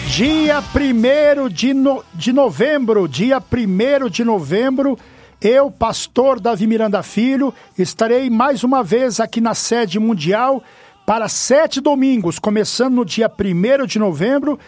Dia 1º de novembro, eu, pastor Davi Miranda Filho, estarei mais uma vez aqui na sede mundial para 7 domingos, começando no dia 1º de novembro,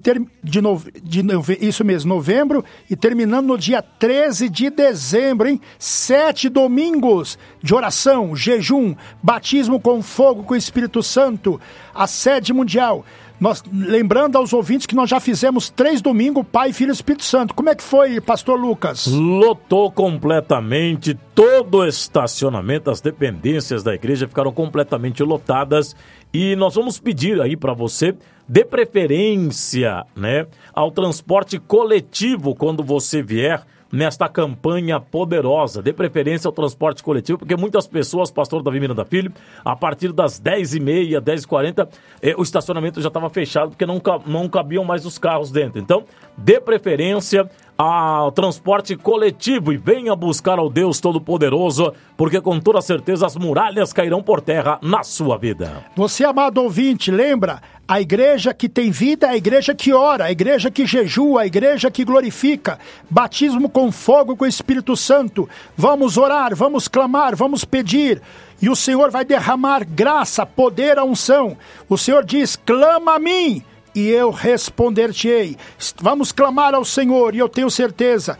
novembro, e terminando no dia 13 de dezembro, hein? 7 domingos de oração, jejum, batismo com fogo com o Espírito Santo, a sede mundial. Lembrando aos ouvintes que nós já fizemos 3 domingos, Pai, Filho e Espírito Santo. Como é que foi, pastor Lucas? Lotou completamente todo o estacionamento, as dependências da igreja ficaram completamente lotadas e nós vamos pedir aí para você, dê preferência, né, ao transporte coletivo quando você vier nesta campanha poderosa. Dê preferência ao transporte coletivo, porque muitas pessoas, pastor Davi Miranda Filho, a partir das 10h30, 10h40, o estacionamento já estava fechado, porque não cabiam mais os carros dentro. Então, dê preferência ao transporte coletivo e venha buscar ao Deus Todo-Poderoso, porque com toda certeza as muralhas cairão por terra na sua vida. Você, amado ouvinte, lembra? A igreja que tem vida é a igreja que ora, a igreja que jejua, a igreja que glorifica. Batismo com fogo com o Espírito Santo. Vamos orar, vamos clamar, vamos pedir. E o Senhor vai derramar graça, poder, a unção. O Senhor diz, clama a mim e eu responder-te-ei. Vamos clamar ao Senhor e eu tenho certeza,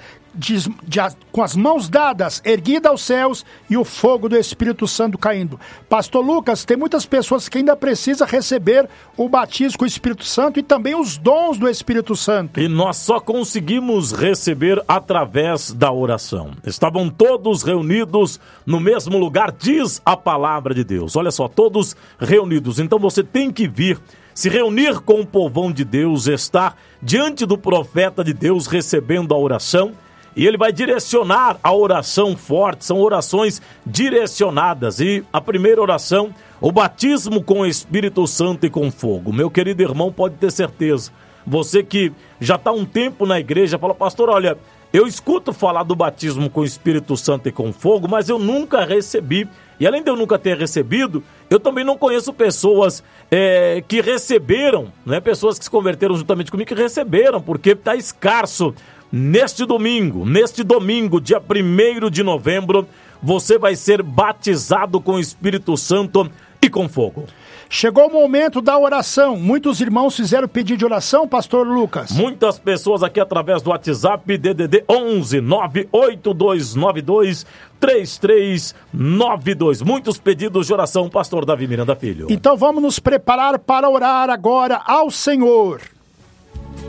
com as mãos dadas, erguida aos céus e o fogo do Espírito Santo caindo. Pastor Lucas, tem muitas pessoas que ainda precisam receber o batismo com o Espírito Santo e também os dons do Espírito Santo. E nós só conseguimos receber através da oração. Estavam todos reunidos no mesmo lugar, diz a palavra de Deus. Olha só, todos reunidos. Então você tem que vir, se reunir com o povão de Deus, estar diante do profeta de Deus recebendo a oração. E ele vai direcionar a oração forte, são orações direcionadas. E a primeira oração, o batismo com o Espírito Santo e com fogo. Meu querido irmão, pode ter certeza. Você que já está um tempo na igreja, fala, pastor, olha, eu escuto falar do batismo com o Espírito Santo e com fogo, mas eu nunca recebi. E além de eu nunca ter recebido, eu também não conheço pessoas que receberam, né? Pessoas que se converteram juntamente comigo, que receberam, porque está escasso. Neste domingo, dia 1º de novembro, você vai ser batizado com o Espírito Santo e com fogo. Chegou o momento da oração. Muitos irmãos fizeram pedido de oração, pastor Lucas. Muitas pessoas aqui através do WhatsApp, DDD 11 98292 3392. Muitos pedidos de oração, pastor Davi Miranda Filho. Então vamos nos preparar para orar agora ao Senhor.